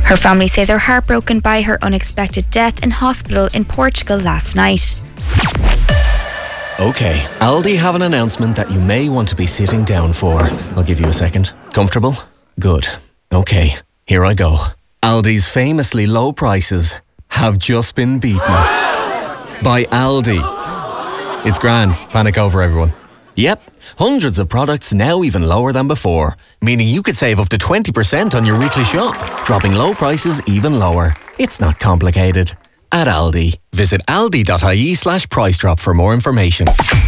Her family say they're heartbroken by her unexpected death in hospital in Portugal last night. Okay, Aldi have an announcement that you may want to be sitting down for. I'll give you a second. Comfortable? Good. Okay, here I go. Aldi's famously low prices have just been beaten by Aldi. It's grand. Panic over, everyone. Yep, hundreds of products now even lower than before, meaning you could save up to 20% on your weekly shop, dropping low prices even lower. It's not complicated. At Aldi, visit aldi.ie/price drop for more information.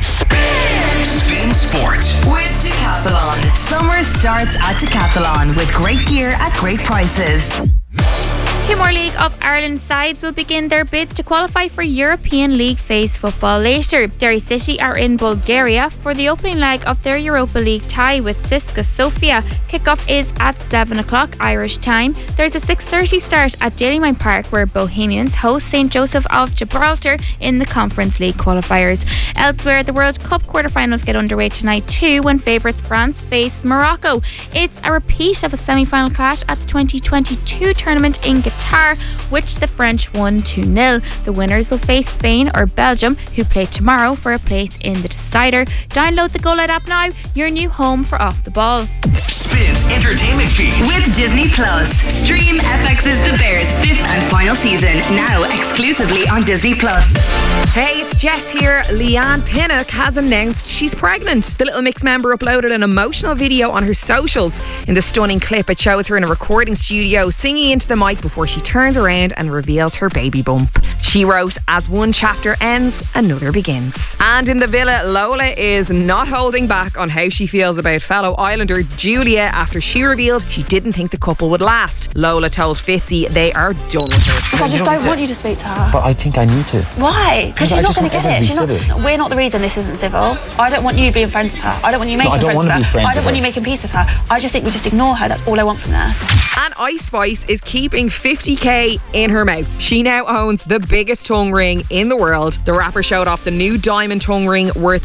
Spin Sport with Decathlon. Summer starts at Decathlon with great gear at great prices. Two more League of Ireland sides will begin their bids to qualify for European League phase football later. Derry City are in Bulgaria for the opening leg of their Europa League tie with CSKA Sofia. Kickoff is at 7 o'clock Irish time. There's a 6:30 start at Dalymount Park where Bohemians host St Joseph of Gibraltar in the Conference League qualifiers. Elsewhere, the World Cup quarterfinals get underway tonight too when favourites France face Morocco. It's a repeat of a semi-final clash at the 2022 tournament in Qatar, which the French won 2-0. The winners will face Spain or Belgium, who play tomorrow for a place in the decider. Download the GoLoud app now, your new home for Off the Ball. Spins entertainment feed with Disney Plus. Stream FX's The Bears 5th and final season now exclusively on Disney Plus. Hey, it's Jess here. Leanne Pinnock has announced she's pregnant. The Little Mix member uploaded an emotional video on her socials. In the stunning clip, it shows her in a recording studio singing into the mic before she turns around and reveals her baby bump. She wrote, "As one chapter ends, another begins." And in the villa, Lola is not holding back on how she feels about fellow Islander Julia after she revealed she didn't think the couple would last. Lola told Fitzy they are done with her. I just don't want you to speak to her. But I think I need to. Why? Because she's not going to get it. We're not the reason this isn't civil. I don't want you being friends with her. I don't want you making friends with her. I don't want you making peace with her. I just think we just ignore her. That's all I want from this. And Ice Spice is keeping 50k in her mouth. She now owns the biggest tongue ring in the world. The rapper showed off the new diamond tongue ring worth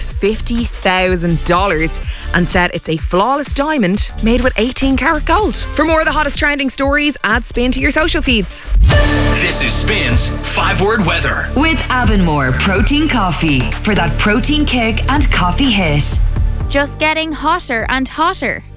$50,000 and said it's a flawless diamond made with 18 karat gold. For more of the hottest trending stories, add Spin to your social feeds. This is Spin's 5-word weather with Avonmore Protein Coffee for that protein kick and coffee hit. Just getting hotter and hotter.